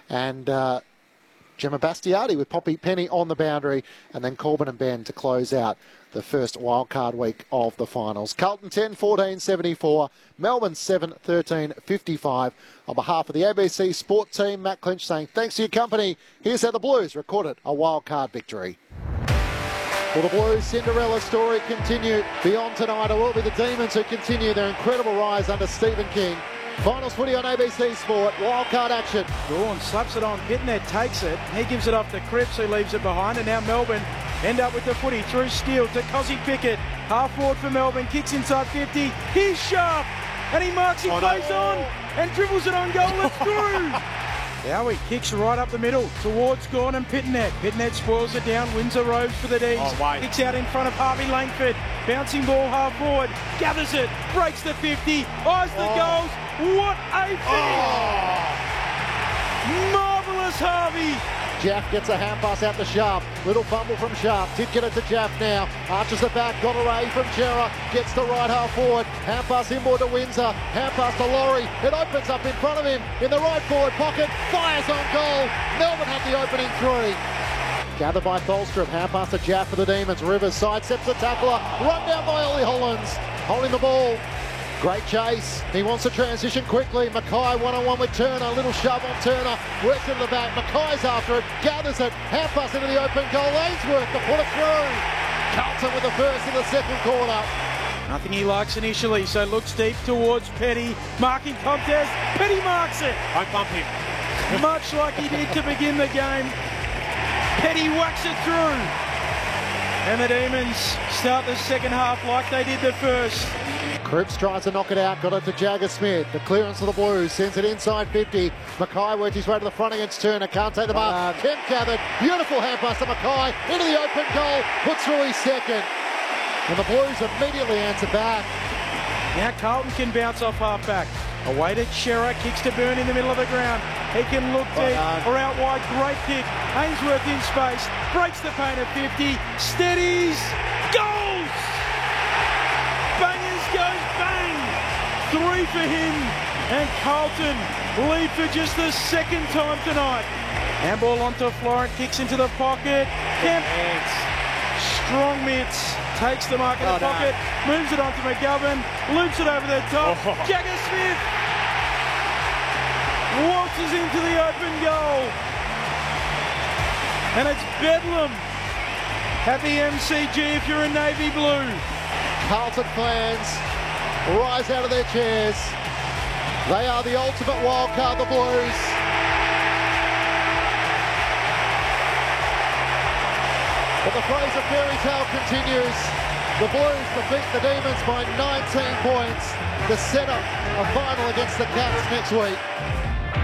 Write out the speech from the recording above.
and Gemma Bastiati with Poppy Penny on the boundary, and then Corbin and Ben to close out the first wildcard week of the finals. Carlton 10-14-74, Melbourne 7-13-55. On behalf of the ABC Sport team, Matt Clinch saying thanks for your company. Here's how the Blues recorded a wildcard victory. Well, the Blues' Cinderella story continued. Beyond tonight, it will be the Demons who continue their incredible rise under Stephen King. Finals footy on ABC Sport, wildcard action. Gawn slaps it on, Pitnet takes it. He gives it off to Cripps, who leaves it behind, and now Melbourne end up with the footy through Steele to Cozzy Pickett. Half forward for Melbourne, kicks inside 50. He's sharp, and he marks his place on, and dribbles it on goal, it's through. Howie kicks right up the middle towards Gawn and Pitnet. Pitnet spoils it down, Windsor Rose for the D's. Kicks out in front of Harvey Langford. Bouncing ball half forward, gathers it, breaks the 50, eyes the goals. What a finish! Marvellous Harvey. Jaff gets a hand pass out to Sharp. Little fumble from Sharp. Did get it to Jaff now. Arches the back. Got away from Chera. Gets the right half forward. Hand pass inboard to Windsor. Hand pass to Laurie. It opens up in front of him in the right forward pocket. Fires on goal. Melbourne had the opening three. Gathered by Tholstrup. Hand pass to Jaff for the Demons. Rivers sidesteps the tackler. Run down by Ollie Hollands. Holding the ball. Great chase. He wants to transition quickly. Mackay one-on-one with Turner. Little shove on Turner. Works into the back. Mackay's after it. Gathers it. Hand pass into the open goal. Ainsworth to put it through. Carlton with the first in the second quarter. Nothing he likes initially, so looks deep towards Petty. Marking contest. Petty marks it. I bump him. Much like he did to begin the game. Petty whacks it through. And the Demons start the second half like they did the first. Cripps tries to knock it out, got it to Jagger Smith. The clearance of the Blues, sends it inside 50. Mackay works his way to the front against Turner, can't take the mark. Kemp gathered, beautiful hand pass to Mackay, into the open goal, puts through his second. And the Blues immediately answer back. Now Carlton can bounce off half-back. Away to Shearer, kicks to Byrne in the middle of the ground. He can look deep or out wide, great kick. Ainsworth in space, breaks the paint at 50, steadies, goals! Bangers goes bang! 3 for him, and Carlton lead for just the second time tonight. Handball onto Florent, kicks into the pocket. Kemp, strong mitts, takes the mark in the pocket, moves it onto McGovern, loops it over the top. Jagger Smith waltzes into the open goal. And it's bedlam at the MCG if you're a navy blue. Carlton fans rise out of their chairs. They are the ultimate wildcard, the Blues. But the Fraser fairy tale continues. The Blues defeat the Demons by 19 points to set up a final against the Cats next week.